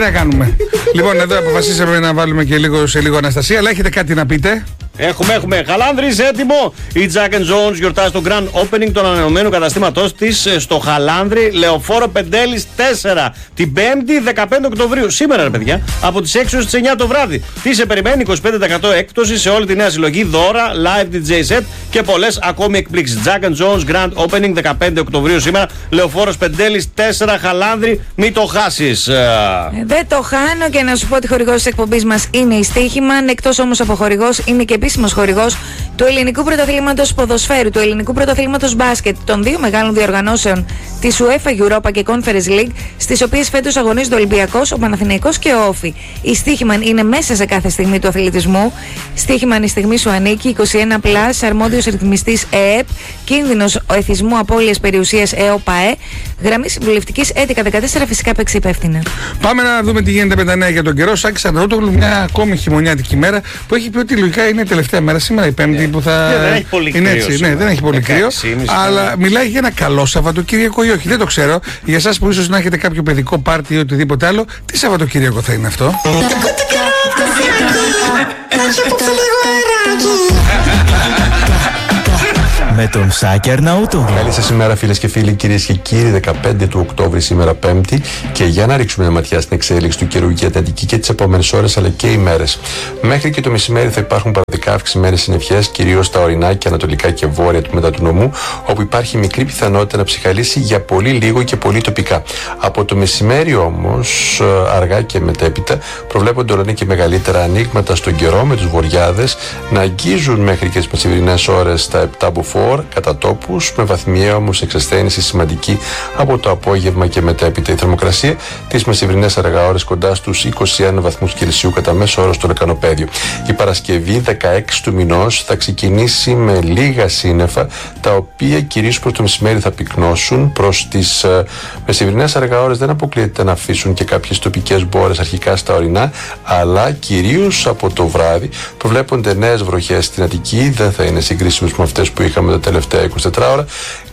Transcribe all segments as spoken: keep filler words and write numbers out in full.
να κάνουμε. Λοιπόν, εδώ αποφασίσαμε να βάλουμε και λίγο, σε λίγο Αναστασία, αλλά έχετε κάτι να πείτε? Έχουμε, έχουμε. Χαλάνδρης έτοιμο. Η Jack and Jones γιορτάζει το Grand Opening των ανανεωμένου καταστήματός της στο Χαλάνδρη, Λεωφόρο Πεντέλης τέσσερα. Την Πέμπτη δεκαπέντε Οκτωβρίου. Σήμερα, ρε παιδιά, από τις έξι έως τις εννιά το βράδυ. Τι σε περιμένει? είκοσι πέντε τοις εκατό έκπτωση σε όλη τη νέα συλλογή, δώρα, live ντι τζέι set και πολλές ακόμη εκπλήξεις. Jack and Jones Grand Opening δεκαπέντε Οκτωβρίου σήμερα. Λεωφόρος Πεντέλης τέσσερα, Χαλάνδρη. Μην το χάσεις. Δεν το χάνω και να σου πω ότι χορηγός της εκπομπής μας είναι η Στοίχημαν. Εκτός όμως από χορηγός, είναι και επίσημος χορηγός του Ελληνικού Πρωταθλήματος Ποδοσφαίρου, του Ελληνικού Πρωταθλήματος Μπάσκετ, των δύο μεγάλων διοργανώσεων της UEFA Europa και Conference League, στις οποίες φέτος αγωνίζονται ο Ολυμπιακός, ο Παναθηναϊκός και ο Όφη. Η Στοίχημαν είναι μέσα σε κάθε στιγμή του αθλητισμού. Στοίχημαν, η στιγμή σου ανήκει. είκοσι ένα πλας, αρμόδιος ρυθμιστής ΕΕΠ, κίνδυνος εθισμού απώλειας περιουσίας ΕΟΠΑΕ, γραμμή συμβουλευτικής έντεκα δεκατέσσερα, φυσικά παίξει υπεύθυνα. Πάμε να δούμε τι γίνεται με τα νέα για τον καιρό. Σάκη Ανδρώτογλου, μια ακόμη χειμωνιάτικη μέρα που έχει πει ότι λογικά είναι η τελευταία μέρα σήμερα, η Πέμπτη, yeah. που θα. Yeah, δεν έχει πολύ είναι κρύο. Έτσι, ναι, δεν έχει πολύ κρύο. Αλλά μιλάει για ένα καλό Σαββατοκύριακο ή όχι. Δεν το ξέρω. Για εσάς που ίσως να έχετε κάποιο παιδικό πάρτι ή οτιδήποτε άλλο, τι Σαββατοκύριακο θα είναι αυτό? Με τον Σάκη Αρναούτογλου. Καλή σας ημέρα, φίλες και φίλοι, κυρίες και κύριοι. δεκαπέντε του Οκτώβρη σήμερα Πέμπτη, και για να ρίξουμε μια ματιά στην εξέλιξη του καιρού για την Αττική και τις επόμενες ώρες αλλά και ημέρες. Μέχρι και το μεσημέρι θα υπάρχουν παραδικά αυξημένες συννεφιές, κυρίως στα ορεινά και ανατολικά και βόρεια του μετά του νομού, όπου υπάρχει μικρή πιθανότητα να ψυχαλίσει για πολύ λίγο και πολύ τοπικά. Από το μεσημέρι όμως, αργά και μετέπειτα, προβλέπονται όλο και μεγαλύτερα ανοίγματα στον καιρό, με τους βοριάδες να αγγίζουν μέχρι και τις μεσημερινές ώρες στα επτά μποφόρ κατά τόπους, με βαθμιαία όμως εξασθένηση σημαντική από το απόγευμα και μετέπειτα. Η θερμοκρασία τις μεσημερινές αργά ώρες κοντά στους είκοσι ένα βαθμούς Κελσίου κατά μέσο όρο στο λεκανοπέδιο. Η Παρασκευή δεκαέξι του μηνός θα ξεκινήσει με λίγα σύννεφα, τα οποία κυρίως προς το μεσημέρι θα πυκνώσουν. Προς τις uh, μεσημερινές αργά ώρες δεν αποκλείεται να αφήσουν και κάποιες τοπικές μπόρες αρχικά στα ορεινά, αλλά κυρίως από το βράδυ προβλέπονται νέες βροχές στην Αττική. Δεν θα είναι συγκρίσιμες με αυτές που είχαμε τα τελευταία είκοσι τέσσερις ώρα,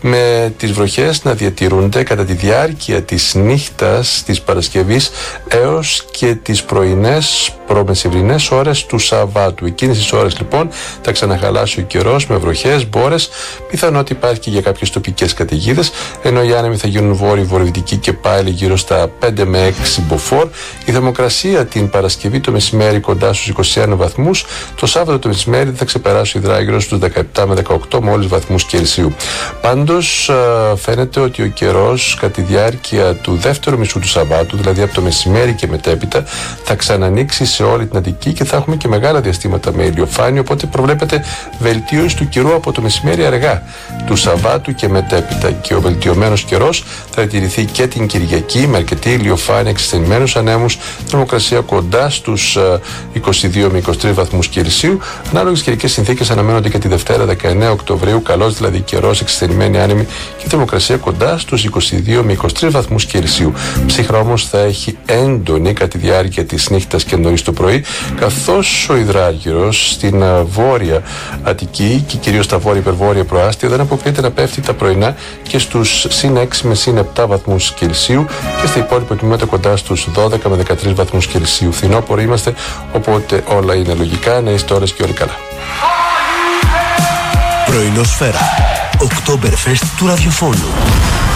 με τις βροχές να διατηρούνται κατά τη διάρκεια της νύχτας της Παρασκευής έως και τις πρωινές προμεσημβρινές ώρες του Σαββάτου. Εκείνες τις ώρες λοιπόν θα ξαναχαλάσει ο καιρός με βροχές, μπόρες, πιθανότητα υπάρχει και για κάποιες τοπικές καταιγίδες, ενώ οι άνεμοι θα γίνουν βόρειο-βορειοδυτικοί και πάλι γύρω στα πέντε με έξι μποφόρ. Η θερμοκρασία την Παρασκευή το μεσημέρι κοντά στους είκοσι ένα βαθμούς, το Σάββατο το μεσημέρι θα ξεπεράσει ο υδράγυρος στους δεκαεπτά με δεκαοκτώ μόλις βαθμούς Κελσίου. Πάντως φαίνεται ότι ο καιρός κατά τη διάρκεια του δεύτερου μισού του Σαββάτου, δηλαδή από το μεσημέρι και μετέπειτα, θα ξανανοίξει σε όλη την Αττική και θα έχουμε και μεγάλα διαστήματα με ηλιοφάνεια, οπότε προβλέπεται βελτίωση του καιρού από το μεσημέρι αργά του Σαββάτου και μετέπειτα. Και ο βελτιωμένος καιρός θα διατηρηθεί και την Κυριακή με αρκετή ηλιοφάνεια, εξασθενημένους ανέμους, θερμοκρασία κοντά στους είκοσι δύο με είκοσι τρεις βαθμούς Κελσίου. Ανάλογες καιρικές συνθήκες αναμένονται και τη Δευτέρα δεκαεννέα Οκτωβρίου, καλός δηλαδή καιρός, εξασθενημένοι άνεμοι και θερμοκρασία κοντά στους είκοσι δύο με είκοσι τρεις βαθμούς Κελσίου. Ψύχρα όμως θα έχει έντονη κατά τη διάρκεια της νύχτας και νωρίς το πρωί, καθώς ο υδράργυρος στην βόρεια Αττική και κυρίως στα βόρεια υπερβόρεια προάστια δεν αποκλείεται να πέφτει τα πρωινά και στους συν έξι με συν επτά βαθμούς Κελσίου και στα υπόλοιπα τμήματα κοντά στους δώδεκα με δεκατρείς βαθμούς Κελσίου. Φθινόπωρο είμαστε, οπότε όλα είναι λογικά, να είστε ώρες και όλοι καλά. Πρωινόσφαιρα, Oktoberfest του ραδιοφώνου.